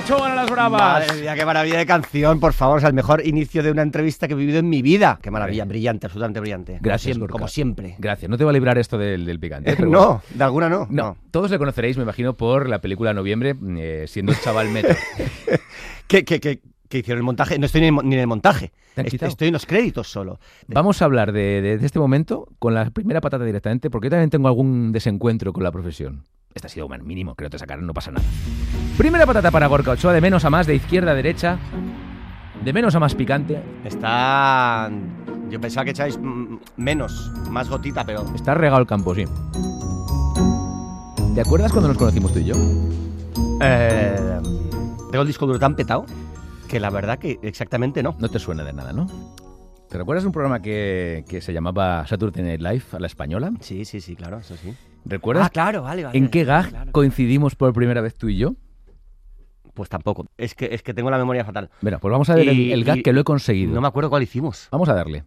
Ochoa en las bravas. Madre mía, qué maravilla de canción, por favor. O sea, el mejor inicio de una entrevista que he vivido en mi vida. Qué maravilla, brillante, absolutamente brillante. Gracias, como siempre. Gracias. No te va a librar esto del picante. Pero No, bueno. de alguna no. Todos le conoceréis, me imagino, por la película Noviembre, siendo el chaval metro. Que hicieron el montaje. No estoy ni en el montaje. Estoy en los créditos solo. Vamos a hablar de este momento con la primera patata directamente, porque yo también tengo algún desencuentro con la profesión. Este ha sido un mínimo, creo que te sacaron, no pasa nada. Primera patata para Gorka Ochoa, de menos a más, de izquierda a derecha, de menos a más picante. Está... Yo pensaba que echáis menos, más gotita, pero... Está regado el campo, sí. ¿Te acuerdas cuando nos conocimos tú y yo? Tengo el disco duro tan petado que la verdad que exactamente no. No te suena de nada, ¿no? ¿Te recuerdas un programa que se llamaba Saturday Night Live a la española? Sí, claro, eso sí. ¿Recuerdas? Ah, claro, vale. ¿En qué gag coincidimos por primera vez tú y yo? Pues tampoco. Es que tengo la memoria fatal. Bueno, pues vamos a ver el gag que lo he conseguido. No me acuerdo cuál hicimos. Vamos a darle.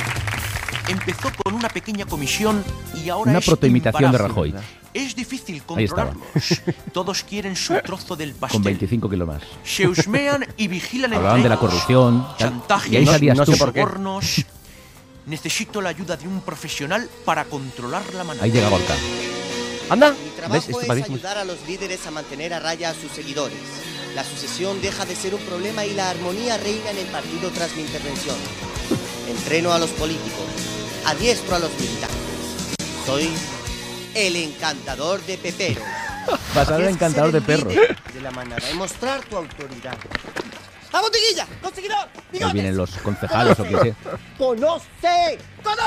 Empezó con una pequeña comisión y ahora una es protoimitación de imparable. Rajoy. Es difícil controlarlos. Todos quieren su trozo del pastel. Con 25 kilos más. Se husmean y vigilan Hablaban de la corrupción, chantajes, y ahí salías no tú. sé por qué. sobornos. Necesito la ayuda de un profesional para controlar la manada. Ahí llega Gorka. ¡Anda! Mi trabajo es ayudar a los líderes a mantener a raya a sus seguidores. La sucesión deja de ser un problema y la armonía reina en el partido tras mi intervención. Entreno a los políticos, adiestro a los militares. Soy el encantador de peperos. Basado en encantador de perros. De la manada y mostrar tu autoridad. ¡A botiguilla! ¡Conseguidor! Ahí vienen los concejales o qué sé. ¡Conoce!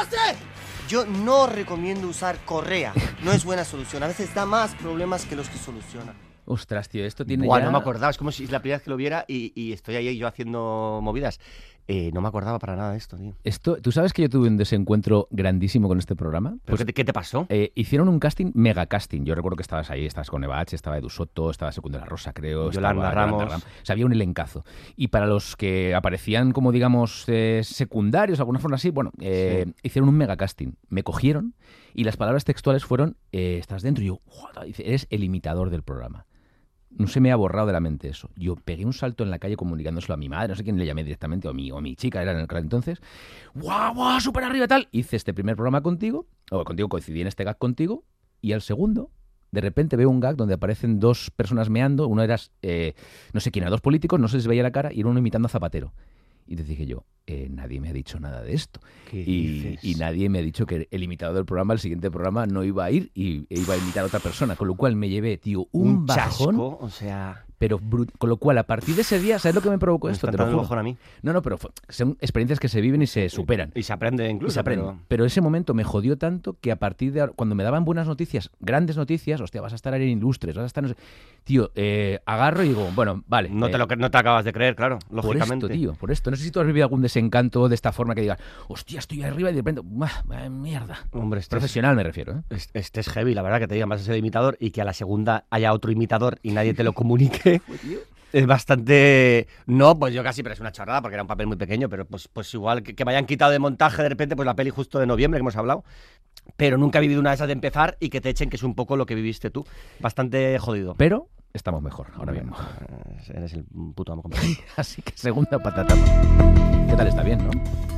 Yo no recomiendo usar correa. No es buena solución. A veces da más problemas que los que soluciona. Ostras, tío, esto tiene Bueno, ya... no me acordaba. Es como si es la primera vez que lo viera y estoy ahí yo haciendo movidas. No me acordaba para nada de esto, tío. ¿Tú sabes que yo tuve un desencuentro grandísimo con este programa? ¿Pero Pues, qué te pasó? hicieron un casting, mega casting. Yo recuerdo que estabas ahí, estabas con Eva H, estaba Edu Soto, estaba Segundo de la Rosa, creo. Yolanda estaba Ramos. O sea, había un elencazo. Y para los que aparecían como, digamos, secundarios, de alguna forma así, bueno, hicieron un mega casting. Me cogieron y las palabras textuales fueron, estás dentro. Y yo, dice, eres el imitador del programa. No se me ha borrado de la mente eso. Yo pegué un salto en la calle comunicándoselo a mi madre, no sé quién le llamé directamente, o mi chica era en el entonces. ¡Guau, súper arriba tal! Hice este primer programa contigo coincidí en este gag contigo, y al segundo, de repente veo un gag donde aparecen dos personas meando, uno era, no sé quién, era dos políticos, no se les veía la cara, y era uno imitando a Zapatero. Y te dije yo, nadie me ha dicho nada de esto. Y nadie me ha dicho que el imitador del programa, el siguiente programa, no iba a ir y iba a imitar a otra persona. Con lo cual me llevé, tío, un bajón. Chasco, o sea... Pero con lo cual, a partir de ese día, ¿sabes lo que me provocó esto? Me Te lo juro. bajón a mí. No, pero son experiencias que se viven y se superan. Y se aprende incluso. Y se aprende. Pero ese momento me jodió tanto que a partir de ahora, cuando me daban buenas noticias, grandes noticias, hostia, vas a estar en Ilustres, vas a estar... No sé, tío, agarro y digo, bueno, vale. No te acabas de creer, claro, lógicamente. Por esto, tío, por esto. No sé si tú has vivido algún desencanto de esta forma que digas, hostia, estoy arriba y de repente, mierda. Hombre, profesional me refiero, ¿eh? Este es heavy, la verdad, que te digan vas a ser imitador y que a la segunda haya otro imitador y nadie te lo comunique. Es bastante... No, pues yo casi, pero es una chorrada porque era un papel muy pequeño, pero pues igual que me hayan quitado de montaje de repente pues la peli justo de Noviembre que hemos hablado, pero nunca he vivido una de esas de empezar y que te echen, que es un poco lo que viviste tú. Bastante jodido. Pero estamos mejor ahora mismo. Eres el puto amo. Así que segunda patata. ¿Qué tal? Está bien, ¿no?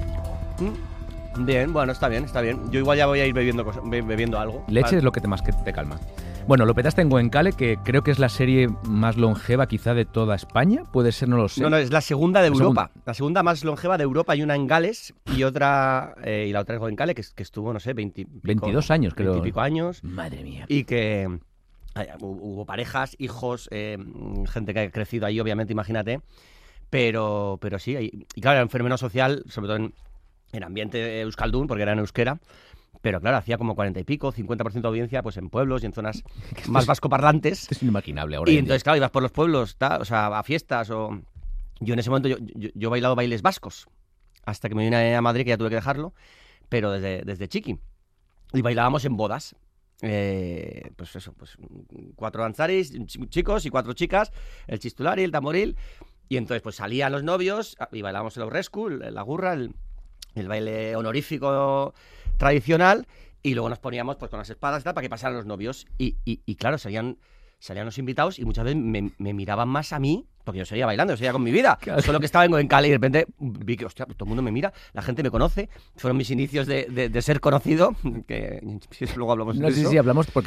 Bien, bueno, está bien. Yo igual ya voy a ir bebiendo algo. Leche es lo que más que te calma. Bueno, lo petaste en Goenkale, que creo que es la serie más longeva quizá de toda España. Puede ser, no lo sé. No, es la segunda de Europa. La segunda más longeva de Europa. Hay una en Gales y otra y la otra es Goenkale, que estuvo, no sé, 22 años, creo. 20 y pico años. Madre mía. Y que hubo parejas, hijos, gente que ha crecido ahí, obviamente, imagínate. Pero sí, y claro, era un fenómeno social, sobre todo en ambiente euskaldun, porque era en euskera. Pero claro, hacía como 40 y pico, 50% de audiencia pues en pueblos y en zonas más vascoparlantes. Es inimaginable ahora. Y entonces, claro, ibas por los pueblos, o sea, a fiestas o... Yo en ese momento, yo he bailado bailes vascos, hasta que me vine a Madrid, que ya tuve que dejarlo, pero desde chiqui. Y bailábamos en bodas. Pues eso, pues 4 danzaris, chicos y 4 chicas, el chistulari, el tamboril. Y entonces pues salían los novios y bailábamos el aurrescu, la gurra, el baile honorífico tradicional, y luego nos poníamos pues con las espadas y tal para que pasaran los novios y claro, salían los invitados y muchas veces me miraban más a mí Porque yo seguía bailando, yo seguía con mi vida. Claro. Solo que estaba en Cali y de repente vi que, hostia, todo el mundo me mira, la gente me conoce. Fueron mis inicios de ser conocido. Que si luego hablamos No, de sí, eso. sí, hablamos porque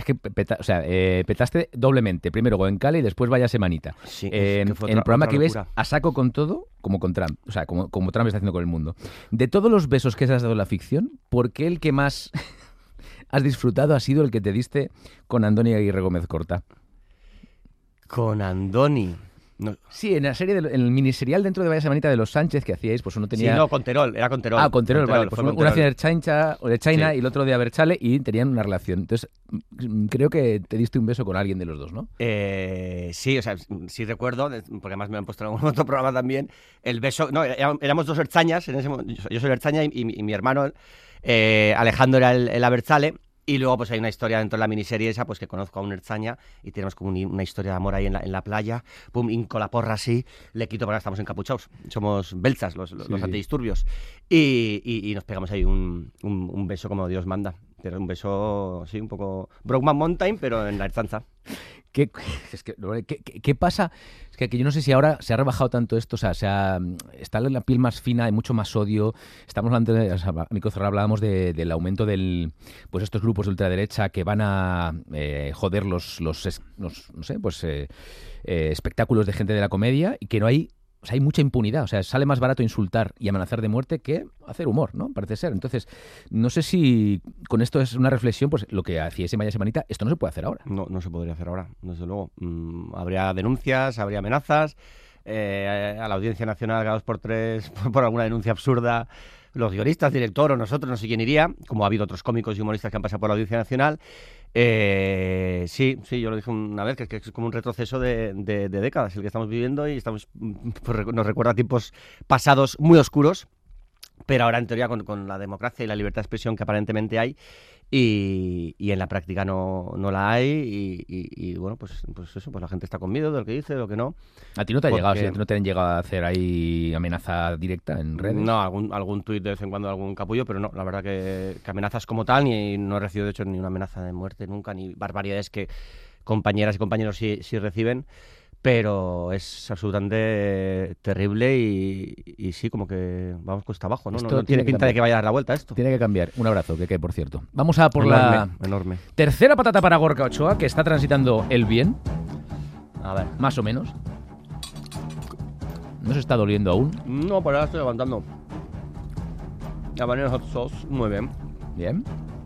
petaste doblemente. Primero en Cali y después vaya semanita. Sí, En que fue el otra programa que ves locura. a saco con todo, como con Trump. O sea, como Trump está haciendo con el mundo. De todos los besos que has dado en la ficción, ¿por qué el que más has disfrutado ha sido el que te diste con Andoni Aguirre Gómez Corta? Con Andoni. No, Sí, en la serie, en el miniserial dentro de Vaya Semanita de los Sánchez que hacíais, pues uno tenía... sí, no, con Terol, era con Terol. Ah, con Terol, vale. Pues fue con uno hacía Terol. de China Sí. y el otro de Aberchale y tenían una relación. Entonces, creo que te diste un beso con alguien de los dos, ¿no? Sí, o sea, sí recuerdo, porque además me han puesto en algún otro programa también, el beso, no, éramos dos ertzañas, en ese momento, yo soy ertzaña y mi hermano Alejandro era el Abertzale, y luego pues hay una historia dentro de la miniserie esa, pues que conozco a un ertzaña y tenemos como una historia de amor ahí en la playa, pum, hinco la porra así, le quito porque estamos encapuchados, somos belzas los Sí. antidisturbios, y nos pegamos ahí un beso como Dios manda. Pero un beso, sí, un poco Brokeback Mountain, pero en la Erzanza. ¿Qué pasa? Es que yo no sé si ahora se ha rebajado tanto esto, o sea, está la piel más fina, hay mucho más odio. Estamos hablando, a micro cerrado hablábamos del aumento pues estos grupos de ultraderecha que van a joder los no sé, pues espectáculos de gente de la comedia y que no hay... O sea, hay mucha impunidad. O sea, sale más barato insultar y amenazar de muerte que hacer humor, ¿no? Parece ser. Entonces, no sé si con esto es una reflexión, pues lo que hacía ese Vaya Semanita, esto no se puede hacer ahora. No se podría hacer ahora, desde luego. Habría denuncias, habría amenazas. A la Audiencia Nacional cada 2x3 por alguna denuncia absurda. Los guionistas, director o nosotros, no sé quién iría, como ha habido otros cómicos y humoristas que han pasado por la Audiencia Nacional. Sí, yo lo dije una vez, que es como un retroceso de décadas el que estamos viviendo y pues, nos recuerda a tiempos pasados muy oscuros, pero ahora en teoría con la democracia y la libertad de expresión que aparentemente hay y en la práctica no la hay y bueno, pues eso, pues la gente está con miedo de lo que dice, de lo que no. ¿A ti no te ha Porque- llegado? ¿Sí? ¿A ti no te han llegado a hacer ahí amenaza directa en redes? No, algún tuit de vez en cuando, algún capullo, pero no, la verdad que amenazas como tal, ni no he recibido de hecho ni una amenaza de muerte nunca, ni barbaridades que compañeras y compañeros sí reciben, pero es absolutamente terrible y sí, como que vamos cuesta abajo, ¿no? Esto No tiene tiene que pinta de cambiar. que vaya a dar la vuelta esto. Tiene que cambiar. Un abrazo, que por cierto. Vamos a por la Enorme. tercera patata para Gorka Ochoa, que está transitando el bien, A ver. más o menos. No se está doliendo aún. No, por ahora estoy aguantando. La banana hot sauce, muy bien. Bien.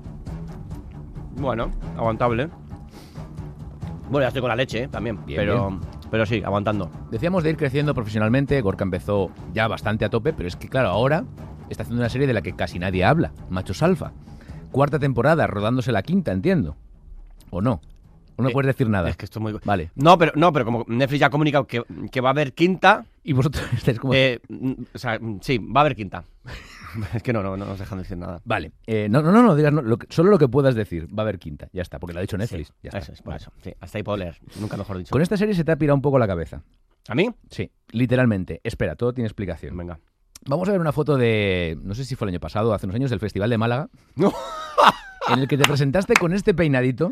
Bueno, aguantable. Bueno, ya estoy con la leche, también. Bien, pero sí, aguantando. Decíamos de ir creciendo profesionalmente. Gorka empezó ya bastante a tope, pero es que, claro, ahora está haciendo una serie de la que casi nadie habla. Machos Alfa. 4ª temporada, rodándose la 5ª, entiendo. ¿O no? ¿O no puedes decir nada? Es que esto es muy... Vale. No, pero como Netflix ya ha comunicado que va a haber quinta... Y vosotros estáis como... o sea, sí, va a haber quinta. Es que no nos dejan decir nada. Vale. No, digas no, solo lo que puedas decir. Va a haber 5ª. Ya está, porque lo ha dicho Netflix. Sí, Ya está. eso es, por Vale. eso. Sí, hasta ahí puedo leer. Nunca mejor dicho. Con esta serie se te ha pirado un poco la cabeza. ¿A mí? Sí, literalmente. Espera, todo tiene explicación. Venga. Vamos a ver una foto de, no sé si fue el año pasado, hace unos años, del Festival de Málaga, No. en el que te presentaste con este peinadito.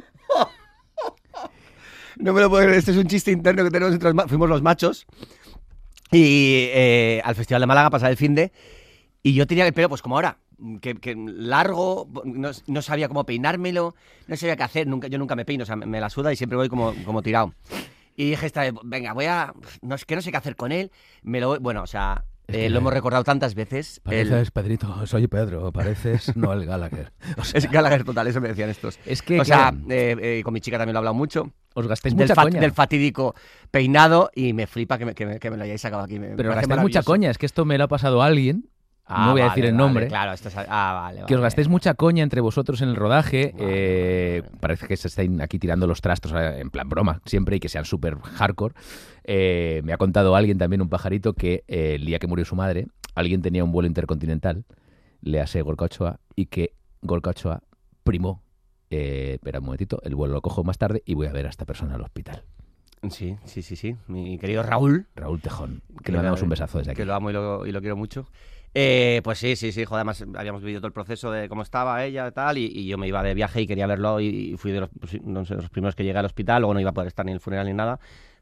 No me lo puedo creer, este es un chiste interno que tenemos entre fuimos los machos y al Festival de Málaga pasaba el finde y yo tenía el pelo pues como ahora, que largo, no sabía cómo peinármelo, no sabía qué hacer, yo nunca me peino, o sea, me la suda y siempre voy como tirado. Y dije esta vez, venga, no sé qué hacer con él, bueno, o sea, Es que lo hemos recordado tantas veces. Pareces Pedrito, soy Pedro, pareces Noel Gallagher. O sea, Es Gallagher total, eso me decían estos. es que, O sea, claro, con mi chica también lo he hablado mucho. os gastáis Del, mucha coña. del fatídico peinado y me flipa que me lo hayáis sacado aquí. Pero os gastáis mucha coña, es que esto me lo ha pasado a alguien, no voy a decir el nombre, Claro, esto es, vale. que os gastéis mucha coña entre vosotros en el rodaje. Vale. Parece que se estén aquí tirando los trastos en plan broma, siempre, y que sean súper hardcore. Me ha contado alguien también, un pajarito, que el día que murió su madre, alguien tenía un vuelo intercontinental, le hace Gorka Ochoa, y que Gorka Ochoa primó. Espera un momentito, el vuelo lo cojo más tarde y voy a ver a esta persona al hospital. Sí. Mi querido Raúl. Raúl Tejón, que le damos un besazo desde aquí. Que lo amo y lo quiero mucho. Pues sí, joder, además habíamos vivido todo el proceso de cómo estaba ella y tal, y yo me iba de viaje y quería verlo y fui de los primeros que llegué al hospital, luego no iba a poder estar ni en el funeral ni nada,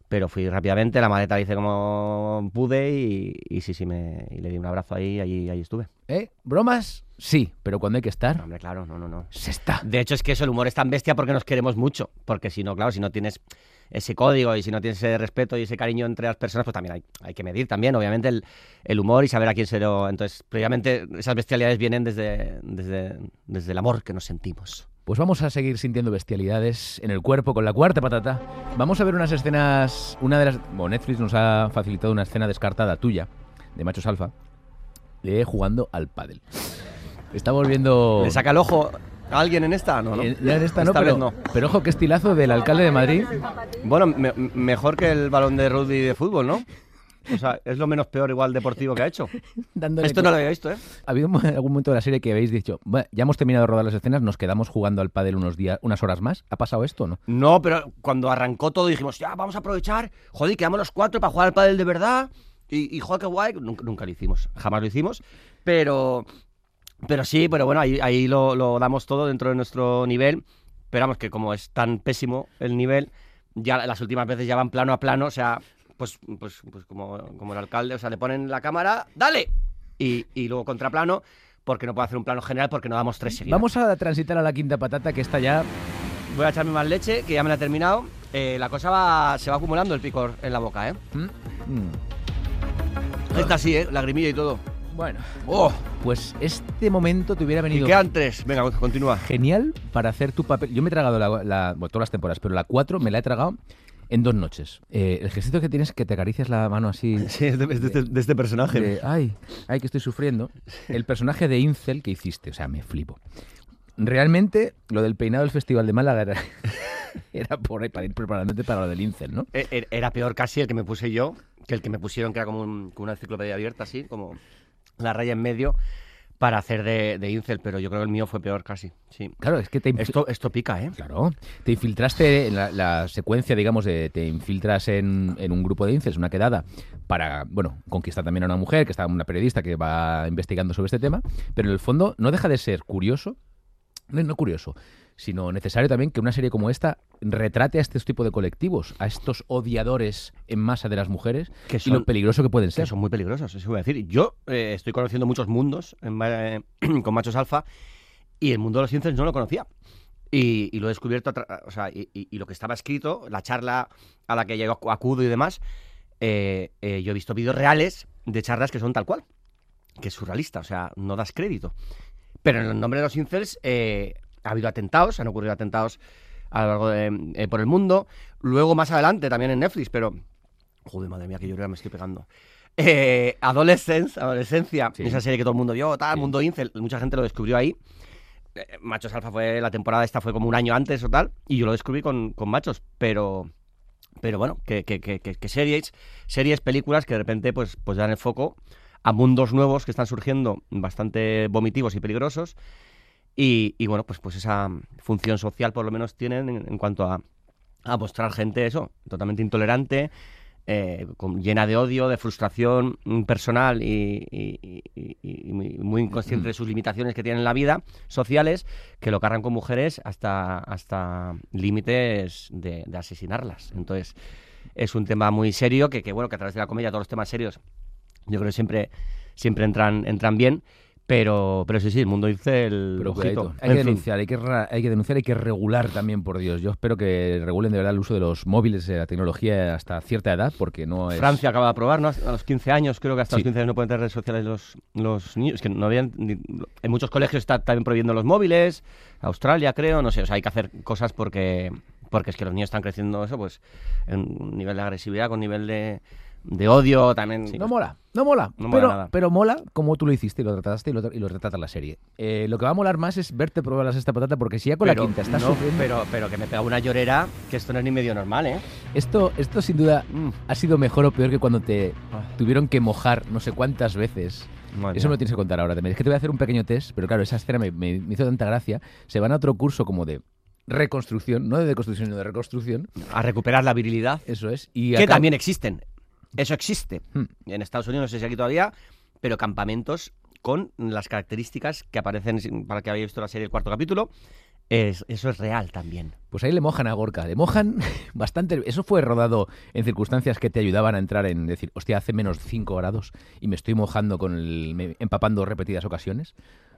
Pero fui rápidamente, la maleta la hice como pude y sí, y le di un abrazo ahí estuve. ¿Bromas? Sí, pero cuando hay que estar, Hombre, claro, no. se está. De hecho, es que eso, el humor es tan bestia porque nos queremos mucho. Porque si no, claro, si no tienes ese código y si no tienes ese respeto y ese cariño entre las personas, pues también hay que medir también, obviamente, el humor y saber a quién se lo... Entonces, previamente, esas bestialidades vienen desde el amor que nos sentimos. Pues vamos a seguir sintiendo bestialidades en el cuerpo con la cuarta patata. Vamos a ver unas escenas... Netflix nos ha facilitado una escena descartada tuya, de Machos Alfa, de jugando al pádel. Estamos viendo... ¿Le saca el ojo a alguien en esta? No. Ya en esta no, pero, no. Pero ojo, qué estilazo del alcalde de Madrid. Bueno, mejor que el balón de rugby de fútbol, ¿no? O sea, es lo menos peor igual deportivo que ha hecho. Esto no lo había visto, ¿eh? ¿Ha habido algún momento de la serie que habéis dicho, bueno, ya hemos terminado de rodar las escenas, nos quedamos jugando al pádel unas horas más? ¿Ha pasado esto o no? No, pero cuando arrancó todo dijimos, ya, vamos a aprovechar, joder, quedamos los 4 para jugar al pádel de verdad y joder, qué guay. Nunca lo hicimos, jamás lo hicimos, pero sí, pero bueno, ahí lo damos todo dentro de nuestro nivel, pero vamos, que como es tan pésimo el nivel, ya las últimas veces ya van plano a plano, o sea... Pues como el alcalde, o sea, le ponen la cámara, ¡dale! Y luego contraplano, porque no puedo hacer un plano general porque no damos 3 seguidas. Vamos a transitar a la quinta patata, que está ya... Voy a echarme más leche, que ya me la he terminado. La cosa se va acumulando el picor en la boca, ¿eh? Esta sí, lagrimilla y todo. Bueno, ¡Oh! Pues este momento te hubiera venido... Y quedan 3. Venga, continúa. Genial para hacer tu papel. Yo me he tragado bueno, todas las temporadas, pero la 4 me la he tragado en 2 noches. El ejercicio que tienes es que te acaricias la mano así... Sí, es de este personaje. Ay, que estoy sufriendo. El personaje de Incel que hiciste, o sea, me flipo. Realmente, lo del peinado del Festival de Málaga era para ir preparándote para lo del Incel, ¿no? Era peor casi el que me puse yo que el que me pusieron, que era como una enciclopedia abierta, así, como la raya en medio, para hacer de Incel, pero yo creo que el mío fue peor casi, sí. Claro, es que esto pica, ¿eh? Claro, te infiltraste en la secuencia, digamos, te infiltras en un grupo de incels, una quedada, para, bueno, conquistar también a una mujer, que está una periodista que va investigando sobre este tema, pero en el fondo no deja de ser curioso, no curioso, sino necesario también que una serie como esta retrate a este tipo de colectivos, a estos odiadores en masa de las mujeres y lo peligroso que pueden ser. Que son muy peligrosos, eso voy a decir. Yo estoy conociendo muchos mundos con Machos Alfa y el mundo de los incels no lo conocía. Y lo he descubierto, y lo que estaba escrito, la charla a la que yo acudo y demás, yo he visto vídeos reales de charlas que son tal cual, que es surrealista, o sea, no das crédito. Pero en el nombre de los incels ha habido atentados, han ocurrido atentados a lo largo por el mundo. Luego, más adelante, también en Netflix, pero... Joder, madre mía, que yo ya me estoy pegando. Adolescencia, sí. Esa serie que todo el mundo vio, tal, sí. Mundo incel, mucha gente lo descubrió ahí. Machos Alfa la temporada esta fue como un año antes o tal, y yo lo descubrí con Machos, pero bueno, que series, películas que de repente pues dan el foco a mundos nuevos que están surgiendo bastante vomitivos y peligrosos y bueno, pues esa función social por lo menos tienen en cuanto a mostrar gente eso, totalmente intolerante, llena de odio, de frustración personal y muy inconsciente de sus limitaciones que tienen en la vida, sociales, que lo cargan con mujeres hasta límites de asesinarlas. Entonces, es un tema muy serio que bueno, que a través de la comedia todos los temas serios yo creo que siempre entran bien, pero sí, el mundo dice el ojito. Hay que denunciar, hay que regular también, por Dios. Yo espero que regulen de verdad el uso de los móviles, de la tecnología hasta cierta edad, porque no es... Francia acaba de aprobar, ¿no? A los 15 años, creo que hasta los 15 años no pueden tener redes sociales los niños. Es que no habían... En muchos colegios está también prohibiendo los móviles, Australia creo, no sé, o sea, hay que hacer cosas porque es que los niños están creciendo eso, pues, en un nivel de agresividad, con nivel de odio también. Sí, no mola, pero mola como tú lo hiciste y lo trataste y lo retrata la serie. Lo que va a molar más es verte probar la sexta patata, porque si ya con la quinta estás sufriendo... Pero que me pega una llorera, que esto no es ni medio normal, ¿eh? Esto sin duda ha sido mejor o peor que cuando te tuvieron que mojar no sé cuántas veces. Madre. Eso me lo tienes que contar ahora también. Es que te voy a hacer un pequeño test, pero claro, esa escena me hizo tanta gracia. Se van a otro curso como de reconstrucción, no de deconstrucción, sino de reconstrucción. A recuperar la virilidad. Eso es. Que también existen. Eso existe. En Estados Unidos, no sé si aquí todavía, pero campamentos con las características que aparecen, para que habéis visto la serie, el 4º capítulo, Eso es real también. Pues ahí le mojan a Gorka, le mojan bastante. Eso fue rodado en circunstancias que te ayudaban a entrar en decir, hostia, hace menos 5 grados y me estoy mojando empapando repetidas ocasiones.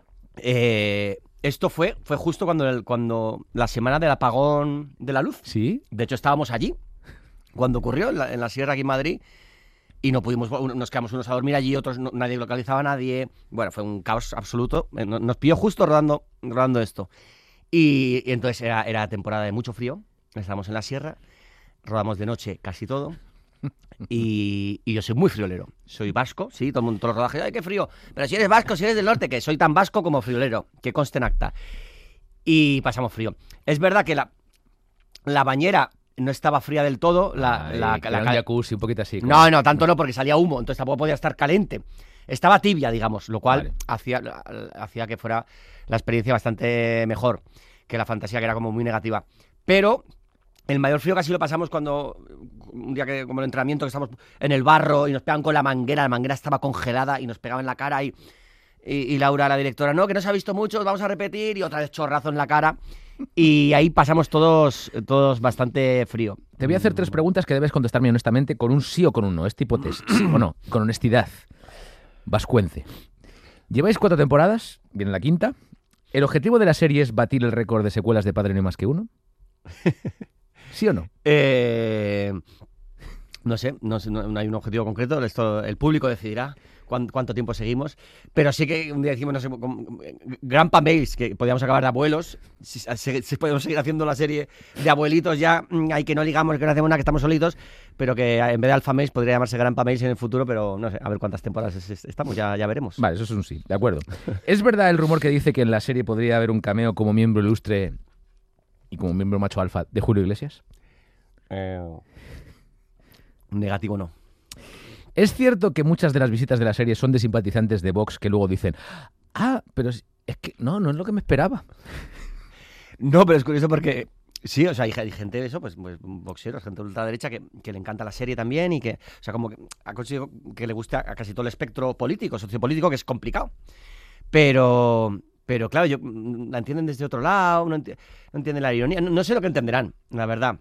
Esto fue justo cuando la semana del apagón de la luz. ¿Sí? De hecho, estábamos allí cuando ocurrió en la sierra aquí en Madrid y no pudimos, nos quedamos unos a dormir allí, otros nadie localizaba a nadie. Bueno, fue un caos absoluto. Nos pilló justo rodando esto. Y entonces era temporada de mucho frío. Estábamos en la sierra, rodamos de noche casi todo. Y yo soy muy friolero. Soy vasco, sí, todo el mundo, todos los rodajes, ¡ay, qué frío! Pero si eres vasco, si eres del norte, que soy tan vasco como friolero, que conste en acta. Y pasamos frío. Es verdad que la bañera no estaba fría del todo. Era un jacuzzi, un poquito así. No, tanto no, porque salía humo, entonces tampoco podía estar caliente. Estaba tibia, digamos, lo cual hacía que fuera la experiencia bastante mejor que la fantasía, que era como muy negativa. Pero el mayor frío casi lo pasamos cuando, un día que como el entrenamiento, que estamos en el barro y nos pegan con la manguera estaba congelada y nos pegaba en la cara y Laura, la directora, no, que no se ha visto mucho, vamos a repetir, y otra vez chorrazo en la cara. Y ahí pasamos todos bastante frío. Te voy a hacer 3 preguntas que debes contestarme honestamente con un sí o con un no. Es tipo test, sí o no, con honestidad. Vascuence. Lleváis 4 temporadas, viene la 5ª. ¿El objetivo de la serie es batir el récord de secuelas de Padre No hay más que uno? ¿Sí o no? No sé, no hay un objetivo concreto. Esto el público decidirá cuánto tiempo seguimos. Pero sí que un día decimos, no sé, Grandpa Mails, que podíamos acabar de abuelos. Si podemos seguir haciendo la serie de abuelitos ya, hay que no ligamos, que no hacemos nada, que estamos solitos. Pero que en vez de Alpha Mails podría llamarse Grandpa Mails en el futuro, pero no sé, a ver cuántas temporadas estamos, ya veremos. Vale, eso es un sí, de acuerdo. ¿Es verdad el rumor que dice que en la serie podría haber un cameo como miembro ilustre y como miembro macho alfa de Julio Iglesias? Negativo no. ¿Es cierto que muchas de las visitas de la serie son de simpatizantes de Vox que luego dicen, pero es que no es lo que me esperaba? No, pero es curioso porque sí, o sea, hay gente de eso, pues boxeros, gente de ultraderecha que le encanta la serie también y que, o sea, como que ha conseguido que le guste a casi todo el espectro político, sociopolítico, que es complicado. Pero claro, la entienden desde otro lado, no entienden la ironía, no sé lo que entenderán, la verdad.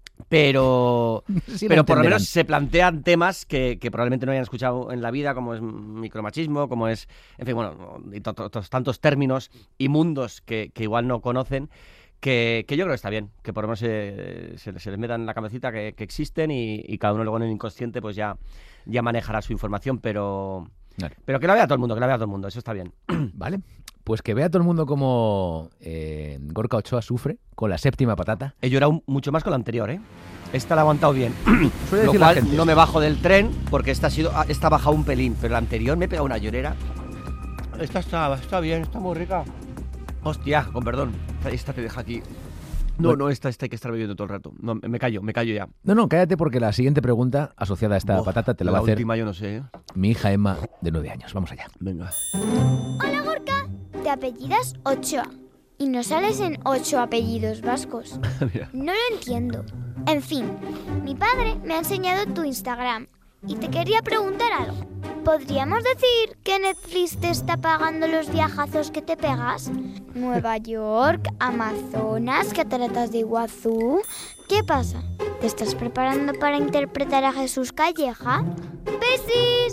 Pero por lo menos se plantean temas que probablemente no hayan escuchado en la vida, como es micromachismo, como es, en fin, bueno, y tantos términos y mundos que igual no conocen, que yo creo que está bien, que por lo menos se les meta en la cabecita que existen y cada uno luego en el inconsciente pues ya manejará su información, pero que la vea todo el mundo, eso está bien. Vale. Pues que vea todo el mundo como Gorka Ochoa sufre con la 7ª patata. He llorado mucho más con la anterior, ¿eh? Esta la he aguantado bien. Suele Lo decir cual la gente. No me bajo del tren porque esta ha bajado un pelín, pero la anterior me he pegado una llorera. Esta está bien, está muy rica. Hostia, con perdón. Esta te deja aquí. No, esta hay que estar bebiendo todo el rato. No, me callo ya. No, cállate porque la siguiente pregunta asociada a esta patata te la va a hacer última yo no sé, ¿eh? mi hija Emma, de 9 años. Vamos allá. Venga. Hola, Gorka. Te apellidas Ochoa y no sales en 8 apellidos vascos. No lo entiendo. En fin, mi padre me ha enseñado tu Instagram y te quería preguntar algo. ¿Podríamos decir que Netflix te está pagando los viajazos que te pegas? Nueva York, Amazonas, Cataratas de Iguazú. ¿Qué pasa? ¿Te estás preparando para interpretar a Jesús Calleja? ¡Besis!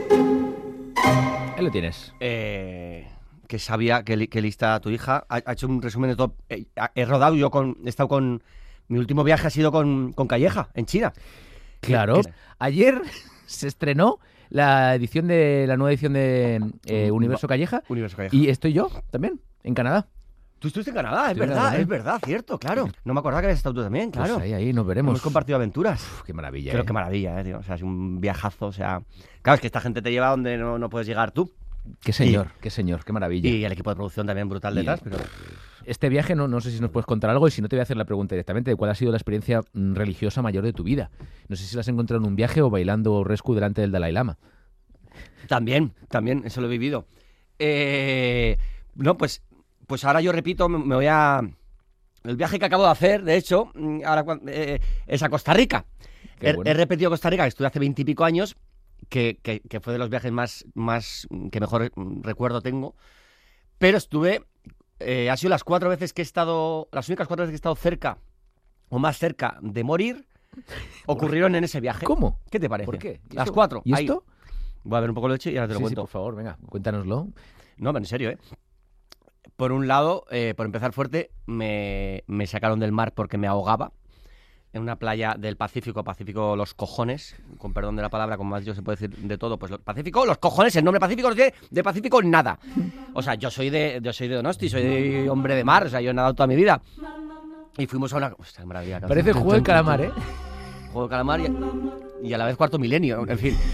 Ahí lo tienes. Que sabía, que lista tu hija. Ha hecho un resumen de todo. He rodado, he estado con... Mi último viaje ha sido con Calleja, en China. Claro. Ayer se estrenó la nueva edición de Universo Calleja. Universo Calleja. Y estoy yo también, en Canadá. Tú estuviste en Canadá, Estoy en Canadá, es verdad, cierto, claro. No me acordaba que habías estado tú también, claro. Pues ahí nos veremos. Hemos compartido aventuras. Qué maravilla. Qué maravilla, tío. O sea, es un viajazo, o sea... Claro, es que esta gente te lleva donde no puedes llegar tú. Qué señor, qué maravilla. Y el equipo de producción también brutal detrás, pero... Este viaje, no sé si nos puedes contar algo, y si no te voy a hacer la pregunta directamente de cuál ha sido la experiencia religiosa mayor de tu vida. No sé si la has encontrado en un viaje o bailando rescue delante del Dalai Lama. También, eso lo he vivido. No, pues ahora yo repito, me voy a... El viaje que acabo de hacer, de hecho, ahora es a Costa Rica. Bueno. He repetido Costa Rica, que estuve hace 20 y pico años, que fue de los viajes más que mejor recuerdo tengo. Pero estuve ha sido las 4 veces que he estado, las únicas 4 veces que he estado cerca o más cerca de morir, ocurrieron en ese viaje. ¿Cómo? ¿Qué te parece? ¿Por qué? Las 4. ¿Y esto? Voy a ver un poco de leche y ahora te lo Sí, cuento. por favor, venga, cuéntanoslo. No, pero en serio, ¿eh? Por un lado, por empezar fuerte, me sacaron del mar porque me ahogaba en una playa del Pacífico los cojones, con perdón de la palabra, como más yo se puede decir de todo, pues Pacífico, los cojones, el nombre Pacífico no tiene de Pacífico nada. O sea, yo soy de Donosti, soy hombre de mar, o sea, yo he nadado toda mi vida. Y fuimos a una... Hostia, maravilla. Parece juego del calamar, ¿eh? Juego de calamar y a la vez cuarto milenio, en fin.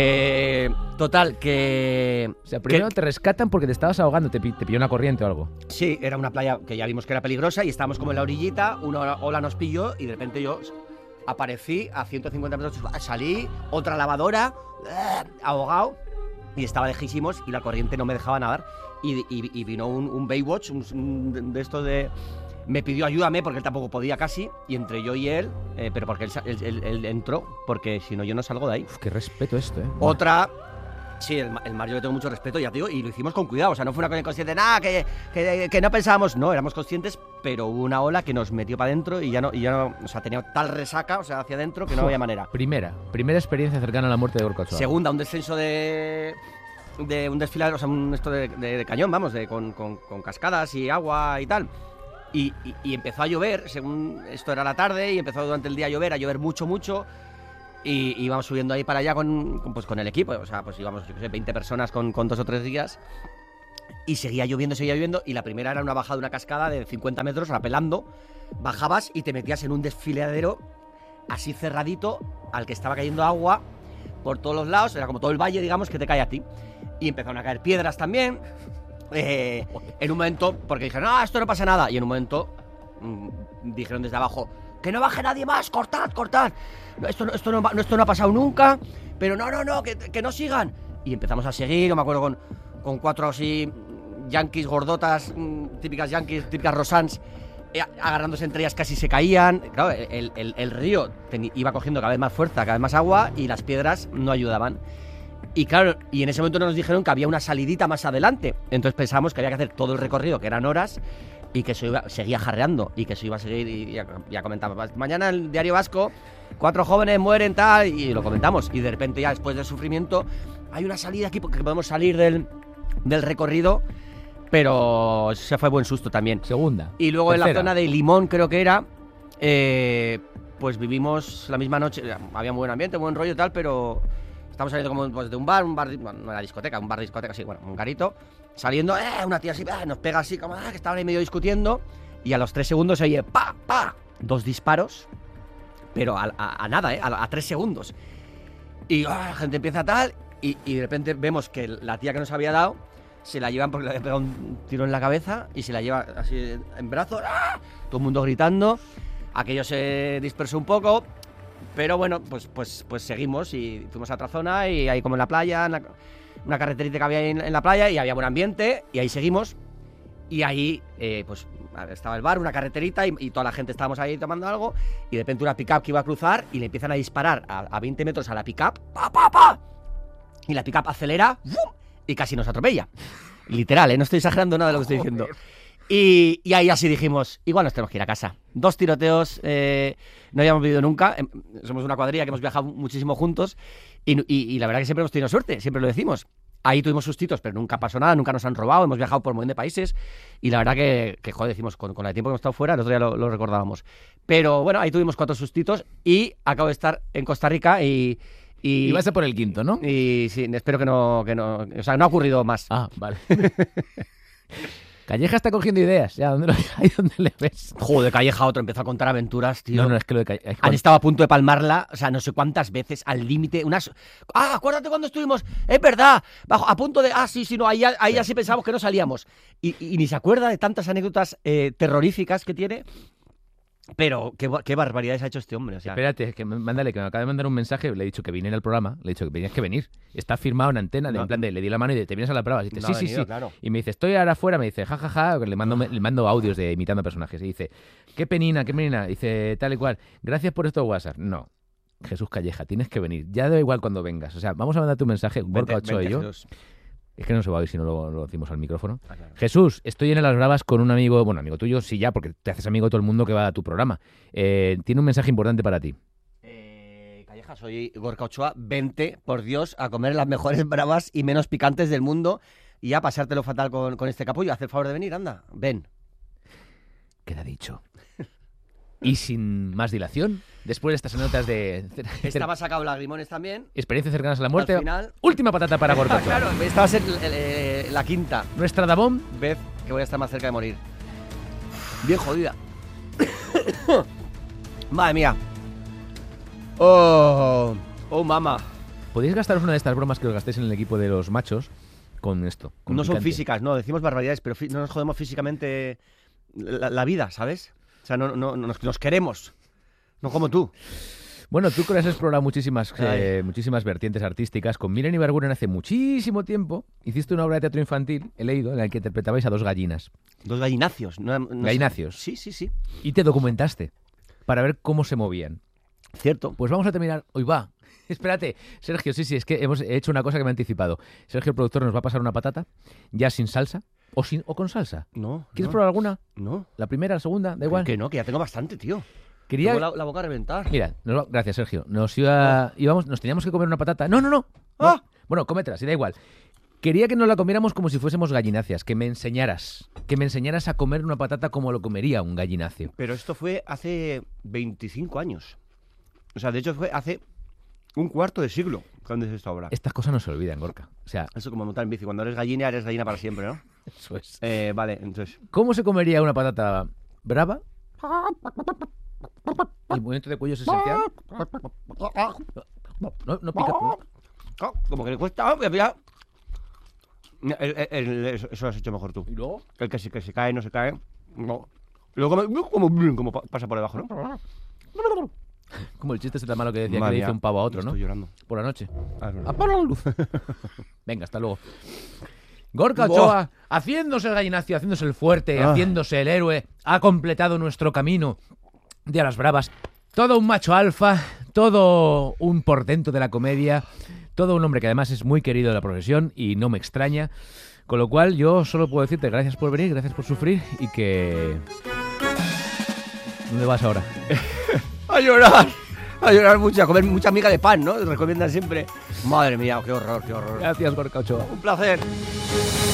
Total, que... O sea, primero te rescatan porque te estabas ahogando, te pilló una corriente o algo. Sí, era una playa que ya vimos que era peligrosa y estábamos como en la orillita, una ola nos pilló y de repente yo aparecí a 150 metros, salí, otra lavadora, ahogado, y estaba lejísimos y la corriente no me dejaba nadar. Y vino un Baywatch, un de estos de... Me pidió ayúdame porque él tampoco podía casi, y entre yo y él, pero porque él entró, porque si no yo no salgo de ahí. Uf, qué respeto esto, ¿eh? Otra... Sí, el mar yo le tengo mucho respeto, ya te digo, y lo hicimos con cuidado, o sea, no fue una cosa inconsciente, nada, que no pensábamos, no, éramos conscientes, pero hubo una ola que nos metió para adentro y ya no, o sea, tenía tal resaca, o sea, hacia adentro, que no había manera. Primera experiencia cercana a la muerte de Gorka Ochoa. Segunda, un descenso de un desfiladero, o sea, esto de cañón, vamos, con cascadas y agua y tal. Y empezó a llover, según esto era la tarde, y empezó durante el día a llover mucho, y íbamos subiendo ahí para allá con el equipo, o sea, pues íbamos, yo qué sé, 20 personas con 2 o 3 días, y seguía lloviendo, y la primera era una bajada de una cascada de 50 metros, rapelando, bajabas y te metías en un desfiladero así cerradito, al que estaba cayendo agua por todos los lados, era como todo el valle, digamos, que te cae a ti, y empezaron a caer piedras también. En un momento, porque dijeron, no, esto no pasa nada, y en un momento dijeron desde abajo, que no baje nadie más, cortad, esto no ha pasado nunca, pero no, que no sigan, y empezamos a seguir, yo me acuerdo con 4 así yanquis gordotas, típicas yanquis, típicas rosans, agarrándose entre ellas, casi se caían, claro, el río iba cogiendo cada vez más fuerza, cada vez más agua, y las piedras no ayudaban. Y claro, y en ese momento nos dijeron que había una salidita más adelante. Entonces pensamos que había que hacer todo el recorrido, que eran horas, y que seguía jarreando, y que se iba a seguir, y ya comentaba, mañana el Diario Vasco, 4 jóvenes mueren, tal, y lo comentamos. Y de repente ya después del sufrimiento, hay una salida aquí porque podemos salir del recorrido, pero se fue buen susto también. Segunda. Y luego tercera. En la zona de Limón, creo que era, pues vivimos la misma noche, había muy buen ambiente, buen rollo y tal, pero... Estamos saliendo como pues, de un bar, bueno, no era discoteca, un bar discoteca, sí, bueno, un garito. Saliendo, una tía así, nos pega así, como que estaban ahí medio discutiendo. Y a los 3 segundos se oye, ¡pa! 2 disparos, pero a nada, a 3 segundos. Y la gente empieza tal, y de repente vemos que la tía que nos había dado, se la llevan porque le había pegado un tiro en la cabeza, y se la lleva así en brazos, todo el mundo gritando. Aquello se dispersó un poco. Pero bueno, pues seguimos y fuimos a otra zona y ahí como en la playa, una carreterita que había ahí en la playa y había buen ambiente y ahí seguimos. Y ahí pues estaba el bar, una carreterita y toda la gente estábamos ahí tomando algo y de repente una pick-up que iba a cruzar y le empiezan a disparar a 20 metros a la pick-up, ¡pa! Y la pick-up acelera ¡bum! Y casi nos atropella. Literal, no estoy exagerando nada de lo que estoy diciendo. Y ahí así dijimos, igual nos tenemos que ir a casa. 2 tiroteos, no habíamos vivido nunca, somos una cuadrilla que hemos viajado muchísimo juntos y la verdad que siempre hemos tenido suerte, siempre lo decimos. Ahí tuvimos sustitos, pero nunca pasó nada, nunca nos han robado, hemos viajado por un montón de países y la verdad que joder, decimos, con el tiempo que hemos estado fuera, el otro día lo recordábamos. Pero bueno, ahí tuvimos 4 sustitos y acabo de estar en Costa Rica y vas a por el quinto, ¿no? Y sí, espero que no, o sea, no ha ocurrido más. Ah, vale. Calleja está cogiendo ideas, ya, ahí donde le ves. Joder, Calleja otro, empezó a contar aventuras, tío. No, es que lo de Calleja... Han estado a punto de palmarla, o sea, no sé cuántas veces, al límite, acuérdate cuando estuvimos, es verdad, a punto de, sí, no, ahí ya sí pensábamos que no salíamos. Y ni se acuerda de tantas anécdotas terroríficas que tiene. Pero qué barbaridades ha hecho este hombre. O sea. Espérate, que me acaba de mandar un mensaje, le he dicho que viniera al programa, le he dicho que tenías que venir. Está firmado en antena, en plan de le di la mano y te vienes a la prueba. Y dice, sí. Claro. Y me dice, estoy ahora afuera, me dice, jajaja, le mando audios de imitando personajes. Y dice, qué penina. Dice, tal y cual, gracias por estos WhatsApp. No, Jesús Calleja, tienes que venir. Ya da igual cuando vengas. O sea, vamos a mandarte un mensaje, Gorka Ochoa y yo. Es que no se va a oír si no lo decimos al micrófono. Claro. Jesús, estoy en Las Bravas con un amigo, bueno, amigo tuyo, sí ya, porque te haces amigo de todo el mundo que va a tu programa. Tiene un mensaje importante para ti. Calleja, soy Gorka Ochoa. Vente, por Dios, a comer las mejores bravas y menos picantes del mundo y a pasártelo fatal con este capullo. Haz el favor de venir, anda, ven. Queda dicho. Y sin más dilación, después de estas anécdotas de Estaba sacado lagrimones también. experiencias cercanas a la muerte, Al final- última patata para Gorka Ochoa. Claro, esta va a ser la quinta Nuestra Dabón. vez que voy a estar más cerca de morir. Bien jodida. Madre mía. Oh, mamá. Podéis gastaros una de estas bromas que os gastéis en el equipo de los machos con esto. Con No son picante. físicas, no, decimos barbaridades, pero no nos jodemos físicamente la vida, ¿sabes? O sea, no nos queremos. No como tú. Bueno, tú que has explorado muchísimas Ay. vertientes artísticas. Con Miren Ibarguren hace muchísimo tiempo hiciste una obra de teatro infantil, he leído, en la que interpretabais a dos gallinas. Dos gallinacios. No sé. Gallinacios. Sí. Y te documentaste para ver cómo se movían. Cierto. Pues vamos a terminar. Hoy va. Espérate, Sergio, sí, es que he hecho una cosa que me ha anticipado. Sergio, el productor, nos va a pasar una patata, ya sin salsa, o con salsa. No. ¿Quieres no, probar alguna? No. ¿La primera, la segunda? Da igual. Que no, que ya tengo bastante, tío. Quería... Tengo la boca a reventar. Mira, gracias, Sergio. Nos teníamos que comer una patata. No. ¡Ah! Bueno, cómetela, si da igual. Quería que nos la comiéramos como si fuésemos gallináceas, que me enseñaras a comer una patata como lo comería un gallináceo. Pero esto fue hace 25 años. O sea, de hecho fue hace un cuarto de siglo cuando es esta obra. Estas cosas no se olvidan, Gorka. O sea, Eso como montar en bici. Cuando eres gallina para siempre, ¿no? eso es. Vale, entonces... ¿Cómo se comería una patata brava? El movimiento de cuello es esencial. No pica. No. Como que le cuesta... Mira. Eso lo has hecho mejor tú. ¿Y luego? El que se cae, no se cae. No. Luego como pasa por debajo, ¿no? Como el chiste ese tan malo que decía Madre que le dice mía, un pavo a otro, ¿no? Estoy llorando. Por la noche. Es verdad. Apaga la luz. Venga, hasta luego. Gorka Buah. Ochoa, haciéndose el gallinacio, haciéndose el fuerte, haciéndose el héroe, ha completado nuestro camino de a las bravas. Todo un macho alfa, todo un portento de la comedia, todo un hombre que además es muy querido de la profesión y no me extraña. Con lo cual yo solo puedo decirte gracias por venir, gracias por sufrir y que... ¿Dónde vas ahora? A llorar mucho, a comer mucha miga de pan, ¿no? Recomiendan siempre. Madre mía, qué horror. Gracias, Gorka Ochoa. Un placer.